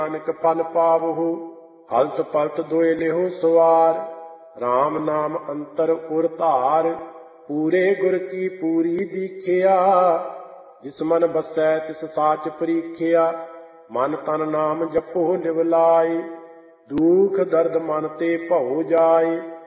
ਨਾਨਕ ਫਲ ਪਾਵਹੁ। ਹਲਤ ਪਲਤ ਦੋਇ ਲਿਹੁ ਸਵਾਰ। RAM ਨਾਮ ਅੰਤਰ ਉਰ ਧਾਰ। ਪੂਰੇ ਗੁਰ ਕੀ ਪੂਰੀ ਦੀਖਿਆ। ਜਿਸ ਮਨ ਬਸੈ ਤਿਸ ਸਾਚ ਪਰੀਖਿਆ। ਮਨ ਤਨ ਨਾਮ ਜਪੋ ਲਿਵ ਲਾਇ। ਦੁਖ ਦਰਦ ਮਨ ਤੇ ਭਉ ਜਾਏ।